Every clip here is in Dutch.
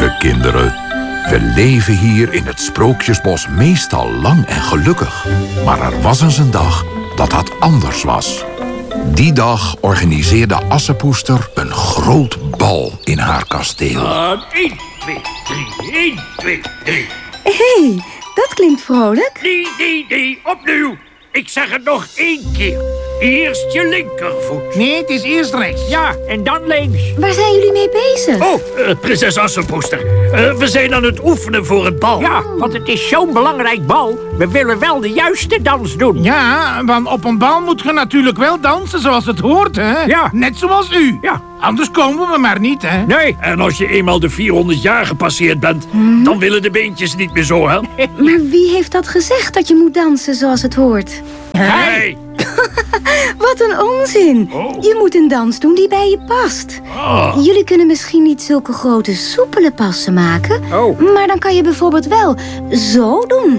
Lieve kinderen, we leven hier in het Sprookjesbos meestal lang en gelukkig. Maar er was eens een dag dat anders was. Die dag organiseerde Assepoester een groot bal in haar kasteel. 1, 2, 3, 1, 2, 3. Hé, dat klinkt vrolijk. Nee, opnieuw. Ik zeg het nog 1 keer. Eerst je linkervoet. Nee, het is eerst rechts. Ja, en dan links. Waar zijn jullie mee bezig? Oh, prinses Assepoester. We zijn aan het oefenen voor het bal. Ja, want het is zo'n belangrijk bal. We willen wel de juiste dans doen. Ja, want op een bal moet je natuurlijk wel dansen zoals het hoort, hè? Ja. Net zoals u. Ja. Anders komen we maar niet, hè? Nee, en als je eenmaal de 400 jaar gepasseerd bent, dan willen de beentjes niet meer zo, hè? Maar wie heeft dat gezegd, dat je moet dansen zoals het hoort? Hey. Wat een onzin. Oh. Je moet een dans doen die bij je past. Jullie kunnen misschien niet zulke grote soepele passen maken. Oh. Maar dan kan je bijvoorbeeld wel zo doen.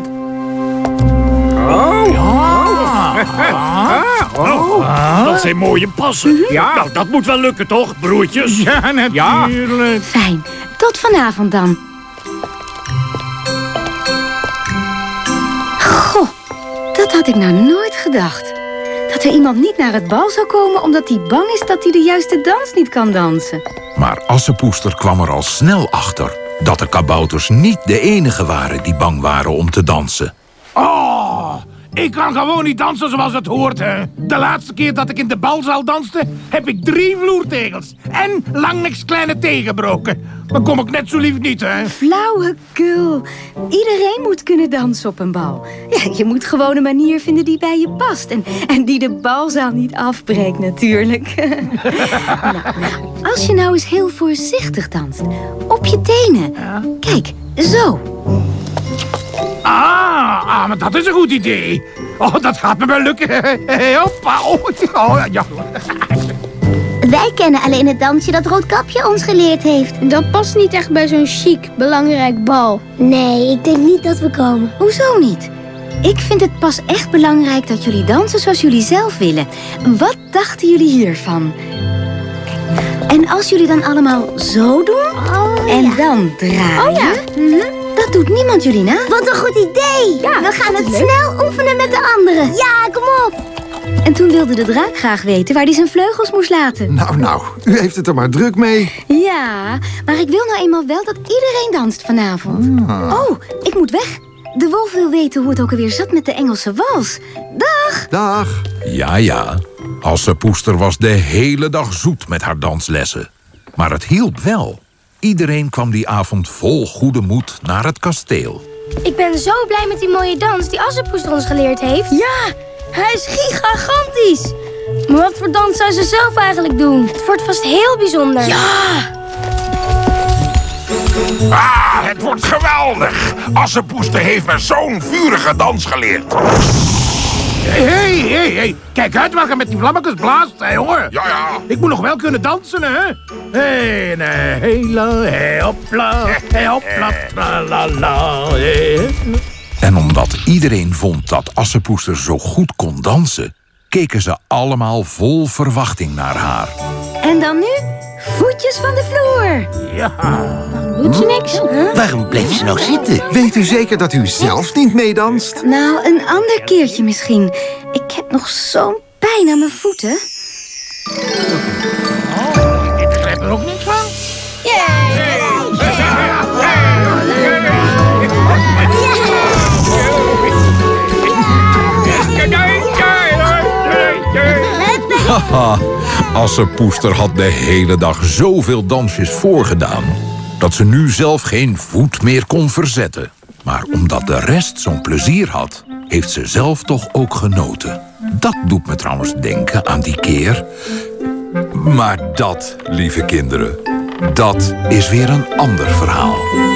Dat zijn mooie passen. Ja. Nou, dat moet wel lukken, toch, broertjes? Ja, natuurlijk. Fijn. Tot vanavond dan. Goh, dat had ik nou nooit gedacht. Dat er iemand niet naar het bal zou komen omdat hij bang is dat hij de juiste dans niet kan dansen. Maar Assepoester kwam er al snel achter dat de kabouters niet de enige waren die bang waren om te dansen. Oh, ik kan gewoon niet dansen zoals het hoort, hè. De laatste keer dat ik in de balzaal danste, heb ik 3 vloertegels en lang niks kleine thee gebroken. Dan kom ik net zo lief niet, hè. Flauwekul. Iedereen moet kunnen dansen op een bal. Ja, je moet gewoon een manier vinden die bij je past. En die de balzaal niet afbreekt, natuurlijk. nou, als je nou eens heel voorzichtig danst. Op je tenen. Kijk, zo. Maar dat is een goed idee. Oh, dat gaat me wel lukken. Hoppa. Oh, ja. Wij kennen alleen het dansje dat Roodkapje ons geleerd heeft. Dat past niet echt bij zo'n chic, belangrijk bal. Nee, ik denk niet dat we komen. Hoezo niet? Ik vind het pas echt belangrijk dat jullie dansen zoals jullie zelf willen. Wat dachten jullie hiervan? Kijk, en als jullie dan allemaal zo doen en dan draaien... Oh ja. Dat doet niemand jullie na. Wat een goed idee! Ja, we gaan het snel oefenen met de anderen. Ja, kom op! En toen wilde de draak graag weten waar hij zijn vleugels moest laten. Nou, u heeft het er maar druk mee. Ja, maar ik wil nou eenmaal wel dat iedereen danst vanavond. Oh, ik moet weg. De wolf wil weten hoe het ook alweer zat met de Engelse wals. Dag! Dag. Ja, Assepoester was de hele dag zoet met haar danslessen. Maar het hielp wel. Iedereen kwam die avond vol goede moed naar het kasteel. Ik ben zo blij met die mooie dans die Assepoester ons geleerd heeft. Ja, hij is gigantisch. Maar wat voor dans zou ze zelf eigenlijk doen? Het wordt vast heel bijzonder. Ja! Het wordt geweldig. Assepoester heeft me zo'n vurige dans geleerd. Hey. Kijk uit waar je met die vlammetjes blaast, hè, jongen. Ja. Ik moet nog wel kunnen dansen, hè. Hey, nee, hey, hopla, tralala, hey. En omdat iedereen vond dat Assepoester zo goed kon dansen, keken ze allemaal vol verwachting naar haar. En dan nu voetjes van de vloer. Ja. Doet ze niks? Waarom bleef ze nou zitten? Weet u zeker dat u zelf niet meedanst? Nou, een ander keertje misschien. Ik heb nog zo'n pijn aan mijn voeten. Ik begrijp er ook niks van. Haha, Assepoester had de hele dag zoveel dansjes voorgedaan dat ze nu zelf geen voet meer kon verzetten. Maar omdat de rest zo'n plezier had, heeft ze zelf toch ook genoten. Dat doet me trouwens denken aan die keer. Maar dat, lieve kinderen, dat is weer een ander verhaal.